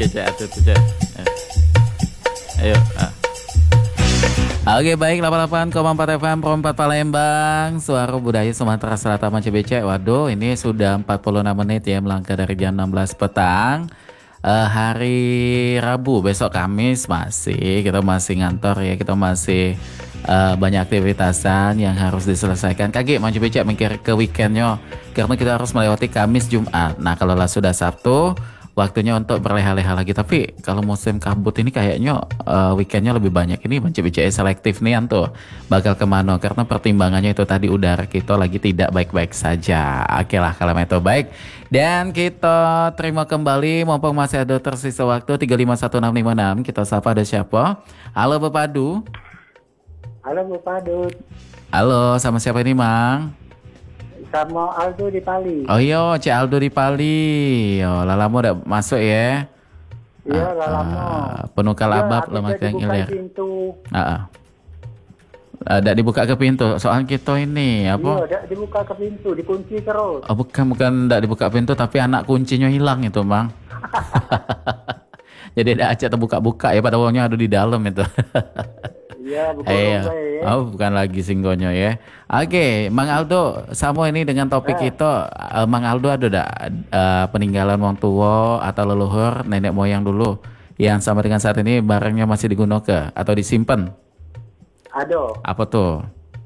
Oke, Cek, Cek. Ayo. Oke, baik, 88,4 FM Pro 4 Palembang, Suara Budaya Sumatera Selatan CBC. Waduh, ini sudah 46 menit ya melangkah dari jam 16 petang. Hari Rabu, besok Kamis kita masih ngantor ya, kita masih banyak aktivitasan yang harus diselesaikan. Kaki maju becek mikir ke weekendnya, karena kita harus melewati Kamis Jumat. Nah, kalau lah sudah Sabtu, waktunya untuk berleha-leha lagi. Tapi kalau musim kabut ini kayaknya weekendnya lebih banyak. Ini maju becek selektif nih tuh bakal kemana, karena pertimbangannya itu tadi udara kita lagi tidak baik-baik saja. Oke lah kalau itu baik. Dan kita terima kembali mumpung masih ada tersisa waktu 351656. Kita sapa, ada siapa? Halo Bepadu. Halo Bepadu. Halo, sama siapa ini Mang? Sama Aldo di Pali. Oh iya, Cik Aldo di Pali. Oh, lalamu udah masuk ya? Iya, lalamu. Penuh kalabab lemak yang ilir. Ada dibuka ke pintu. Soal kita ini apa? Iya, ada dibuka ke pintu, dikunci terus. Oh, bukan enggak dibuka pintu, tapi anak kuncinya hilang itu, Bang. Jadi ada acak terbuka-buka ya, pada awalnya ada di dalam itu. Iya, bukan ya. ya. Oh, bukan lagi singgonya ya. Oke, Mang Aldo, sama ini dengan topik kita, Mang Aldo ada peninggalan wong tua atau leluhur nenek moyang dulu yang sama dengan saat ini barangnya masih digunakan atau disimpan? Ada. Apa tuh?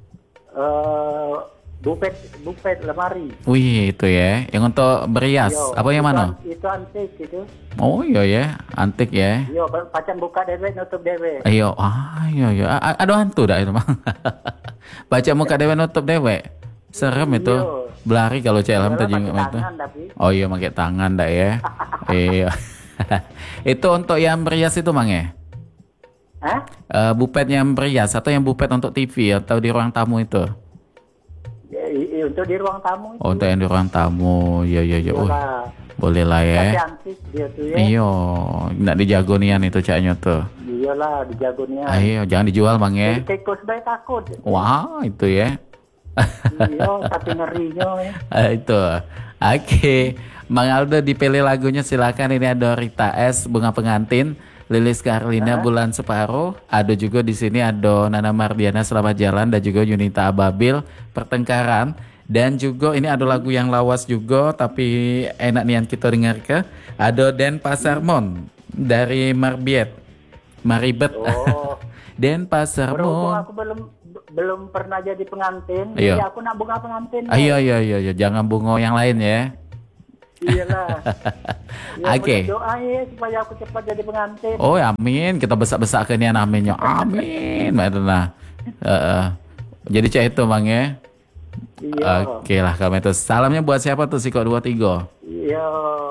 Bupet lemari. Wih, itu ya. Yang untuk berias. Yo, apa yang mana? Itu antik gitu. Oh iya ya, antik ya. Iya, pacan buka dewe, nutup dewe. Iya, iya. Ada hantu dah itu, Bang. Baca muka dewe nutup dewe. Serem itu. Iyo. Belari kalau Cik Ilham terjenguk itu. Oh iya, pakai tangan dah ya. Iya. Itu untuk yang berias itu, Mang ya? Bupet yang berias atau yang bupet untuk TV atau di ruang tamu itu? Untuk di ruang tamu. Oh, untuk yang di ruang tamu. Iya. Boleh lah ya. Tapi antik dia tuh ya. Iya, nggak dijagonian itu caknya tuh. Iyalah, dijagonian. Ayo, jangan dijual Bang ya. Tikus baik takut. Wah, itu ya. Iya, tapi ngerinya ya. Itu. Oke. Mang Aldo dipilih lagunya silakan. Ini ada Rita S, Bunga Pengantin, Lilis Karlina, Bulan Separuh. Ada juga di sini ada Nana Mardiana, Selamat Jalan, dan juga Yunita Ababil, Pertengkaran. Dan juga ini ada lagu yang lawas juga tapi enak nian kita dengar ke. Ada Den Pasarmon dari Maribet. Oh. Den Pasarmon. Berhubung aku belum pernah jadi pengantin. Iya. Jadi aku nak bunga pengantin. Iya. Jangan bunga yang lain ya. Iyalah. Oke. Doa ya supaya aku cepat jadi pengantin. Oh amin, kita besak-besak ke nian aminnya. Amin. Nah. Jadi cah itu Bang ya. Iya. Oke lah kalau itu. Salamnya buat siapa tuh Siko 23? Iya.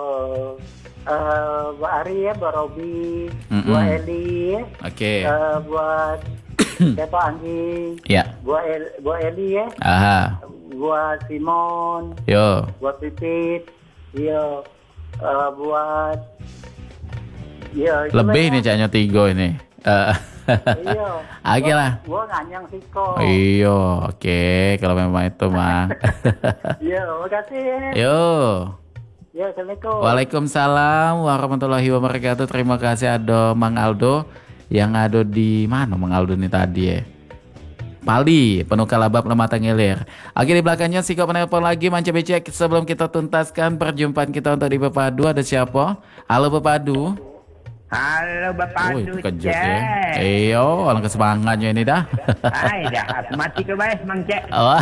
Buat Ari ya, buat Robi, buat Eli ya. Oke. Buat siapa Anggi? Ya. Buat Eli ya. Aha. Buat Simon. Yo. Buat Pipit. Iya. Buat. Iya. Lebih nih caknya 3 ini. Iya. Oke lah. Gua nganyang Siko. Iya, oke. Kalau memang itu mah. Iya, makasih. Yo. Ya, Assalamualaikum. Waalaikumsalam warahmatullahi wabarakatuh. Terima kasih ada Mang Aldo yang ada di mana Mang Aldo ini tadi ya. Pali, penuh kalabab lemata ngilir. Oke, di belakangnya Siko penelpon lagi manca becek sebelum kita tuntaskan perjumpaan kita untuk di Bepadu. Ada siapa? Halo Bepadu. Halo Bepadu, kejut ya. Iyo, alangkah semangatnya ini dah. Hai dah, mati ke baik Mang Cek. Oh.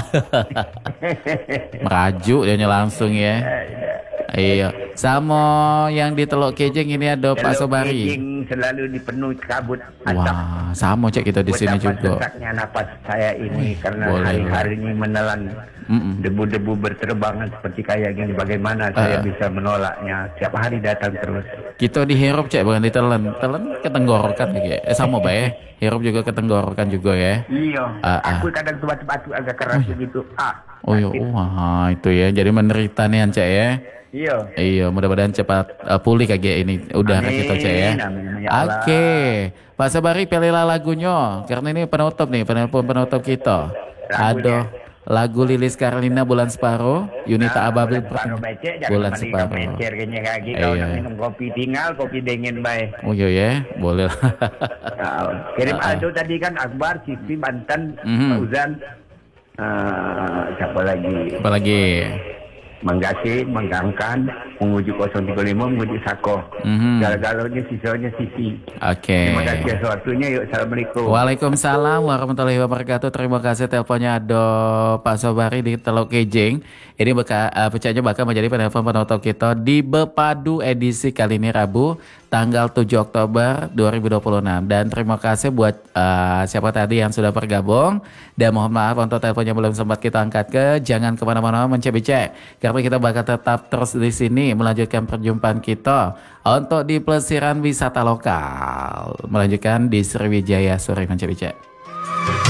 Merajuk dia langsung ya. Iya, sama yang di Teluk Kejeng ini ada Pak Sobari. Kejeng selalu dipenuhi kabut asap. Wah, sama cek kita di sini juga. Sesaknya napas saya ini karena Boleh, hari-hari ini menelan debu-debu berterbangan seperti kayak gini. Bagaimana saya bisa menolaknya? Setiap hari datang terus. Kita dihirup cek bukan ditelan. Telan ketenggorokan lagi. Sama Pak ya. Hirup juga ketenggorokan juga ya. Iya. Aku kadang batuk-batuk agak keras begitu. Oh iya, wah itu ya. Jadi menderita nih cek ya. Iya, mudah-mudahan cepat pulih kayak ini udara kita cek ya. Oke, Pak Sabari pilihlah lagunya karena ini penutup nih, penutup kita. Ada Lagu Lilis Karlina Bulan Separuh, Yunita Ababil Separuh becek, Bulan jangan Separuh. mencer kayaknya lagi. Kalau nak minum kopi tinggal, kopi dingin baik. Oh iya ya, boleh lah. Kirim Aldo tadi kan Akbar, Cipi, Banten, Fauzan, siapa lagi? Apa lagi? Menggasih, menggangkan, menguji 035, menguji Sako. Galau-galaunya sisanya Sisi. Oke. Terima kasih atas waktunya. Yuk, Assalamualaikum. Waalaikumsalam warahmatullahi wabarakatuh. Terima kasih teleponnya Ado Pak Sobari di Teluk Kejing. Ini pecahnya bakal menjadi penelpon penutup kita di Bepadu edisi kali ini Rabu tanggal 7 Oktober 2026. Dan terima kasih buat siapa tadi yang sudah bergabung. Dan mohon maaf untuk teleponnya belum sempat kita angkat ke. Jangan kemana-mana mencek-cek. Karena kita bakal tetap terus di sini melanjutkan perjumpaan kita untuk di pelesiran wisata lokal. Melanjutkan di Sriwijaya sore mencek-cek.